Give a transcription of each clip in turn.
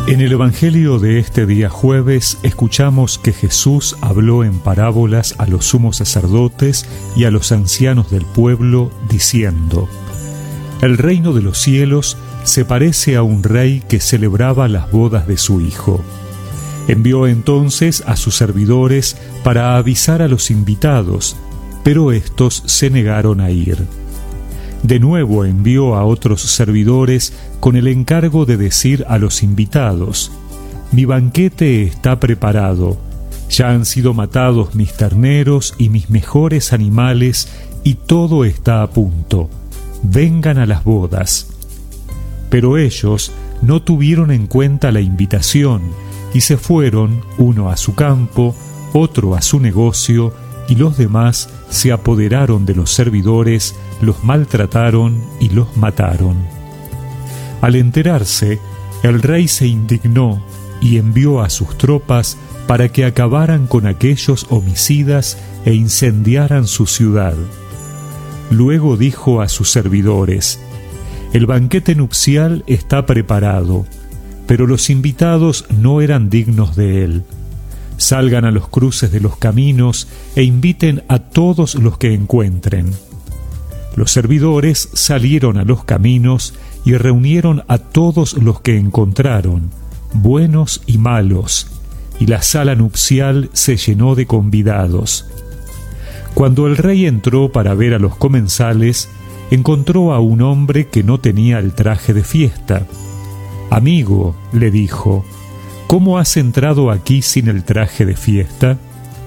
En el Evangelio de este día jueves escuchamos que Jesús habló en parábolas a los sumos sacerdotes y a los ancianos del pueblo, diciendo: El reino de los cielos se parece a un rey que celebraba las bodas de su hijo. Envió entonces a sus servidores para avisar a los invitados, pero estos se negaron a ir. De nuevo envió a otros servidores con el encargo de decir a los invitados: Mi banquete está preparado, ya han sido matados mis terneros y mis mejores animales, y todo está a punto. Vengan a las bodas. Pero ellos no tuvieron en cuenta la invitación y se fueron, uno a su campo, otro a su negocio, y los demás se apoderaron de los servidores, los maltrataron y los mataron. Al enterarse, el rey se indignó y envió a sus tropas para que acabaran con aquellos homicidas e incendiaran su ciudad. Luego dijo a sus servidores: El banquete nupcial está preparado, pero los invitados no eran dignos de él. Salgan a los cruces de los caminos e inviten a todos los que encuentren. Los servidores salieron a los caminos y reunieron a todos los que encontraron, buenos y malos, y la sala nupcial se llenó de convidados. Cuando el rey entró para ver a los comensales, encontró a un hombre que no tenía el traje de fiesta. «Amigo», le dijo, «¿cómo has entrado aquí sin el traje de fiesta?»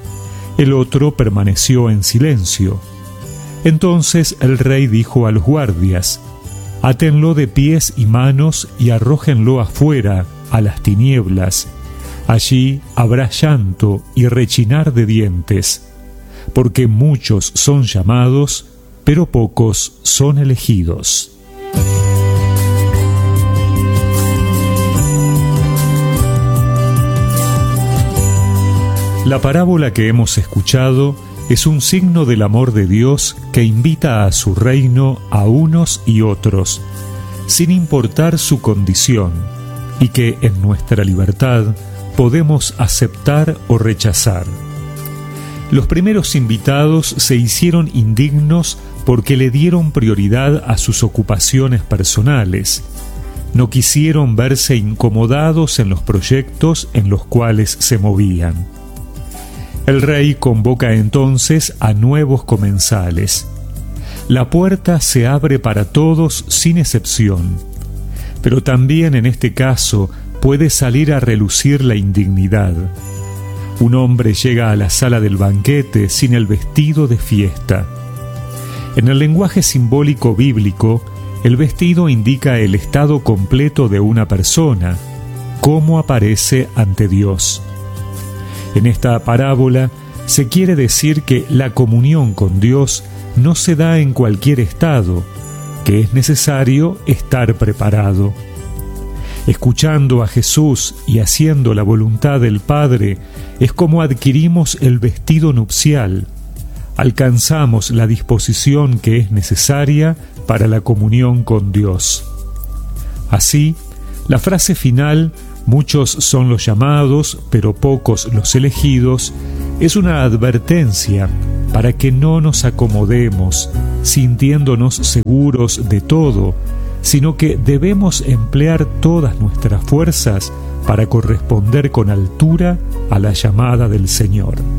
El otro permaneció en silencio. Entonces el rey dijo a los guardias: «Átenlo de pies y manos y arrójenlo afuera, a las tinieblas. Allí habrá llanto y rechinar de dientes, porque muchos son llamados, pero pocos son elegidos». La parábola que hemos escuchado es un signo del amor de Dios que invita a su reino a unos y otros, sin importar su condición, y que en nuestra libertad podemos aceptar o rechazar. Los primeros invitados se hicieron indignos porque le dieron prioridad a sus ocupaciones personales. No quisieron verse incomodados en los proyectos en los cuales se movían. El rey convoca entonces a nuevos comensales. La puerta se abre para todos sin excepción, pero también en este caso puede salir a relucir la indignidad. Un hombre llega a la sala del banquete sin el vestido de fiesta. En el lenguaje simbólico bíblico, el vestido indica el estado completo de una persona, cómo aparece ante Dios. En esta parábola se quiere decir que la comunión con Dios no se da en cualquier estado, que es necesario estar preparado. Escuchando a Jesús y haciendo la voluntad del Padre es como adquirimos el vestido nupcial, alcanzamos la disposición que es necesaria para la comunión con Dios. Así, la frase final: muchos son los llamados, pero pocos los elegidos, es una advertencia para que no nos acomodemos, sintiéndonos seguros de todo, sino que debemos emplear todas nuestras fuerzas para corresponder con altura a la llamada del Señor.